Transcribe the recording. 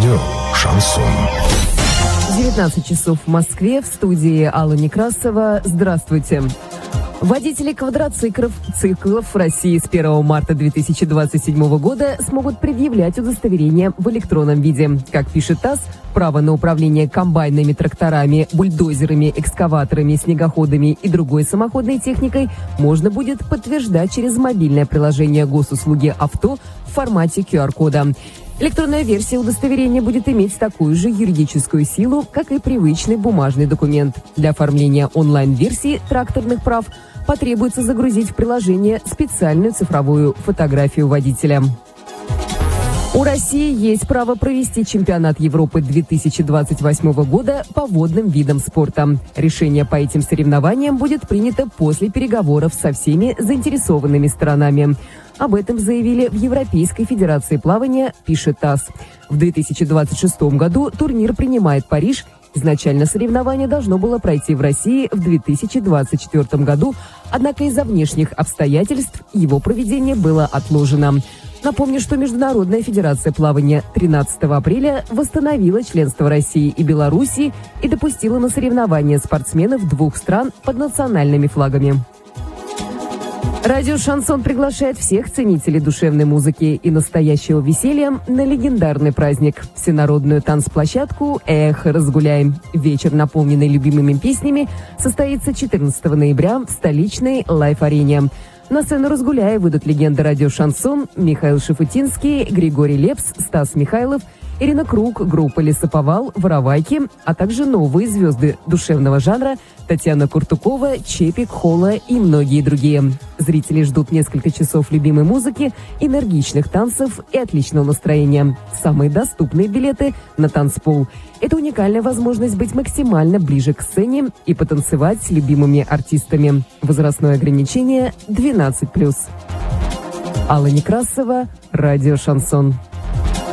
Радио «Шансон». 19 часов в Москве, в студии Алла Некрасова. Здравствуйте. Водители квадроциклов в России с 1 марта 2027 года смогут предъявлять удостоверение в электронном виде. Как пишет ТАСС, право на управление комбайнами, тракторами, бульдозерами, экскаваторами, снегоходами и другой самоходной техникой можно будет подтверждать через мобильное приложение госуслуги «Авто» в формате QR-кода. Электронная версия удостоверения будет иметь такую же юридическую силу, как и привычный бумажный документ. Для оформления онлайн-версии тракторных прав потребуется загрузить в приложение специальную цифровую фотографию водителя. У России есть право провести чемпионат Европы 2028 года по водным видам спорта. Решение по этим соревнованиям будет принято после переговоров со всеми заинтересованными сторонами. Об этом заявили в Европейской Федерации плавания, пишет ТАСС. В 2026 году турнир принимает Париж. Изначально соревнование должно было пройти в России в 2024 году, однако из-за внешних обстоятельств его проведение было отложено. Напомню, что Международная Федерация плавания 13 апреля восстановила членство России и Белоруссии и допустила на соревнования спортсменов двух стран под национальными флагами. Радио «Шансон» приглашает всех ценителей душевной музыки и настоящего веселья на легендарный праздник – всенародную танцплощадку «Эх, разгуляем». Вечер, наполненный любимыми песнями, состоится 14 ноября в столичной Лайф-арене. На сцену «Разгуляя» выйдут легенды радио «Шансон» Михаил Шафутинский, Григорий Лепс, Стас Михайлов, Ирина Круг, группа «Лесоповал», «Воровайки», а также новые звезды душевного жанра Татьяна Куртукова, Чепик, Холла и многие другие. Зрители ждут несколько часов любимой музыки, энергичных танцев и отличного настроения. Самые доступные билеты на танцпол. Это уникальная возможность быть максимально ближе к сцене и потанцевать с любимыми артистами. Возрастное ограничение 12+. Алла Некрасова, радио «Шансон».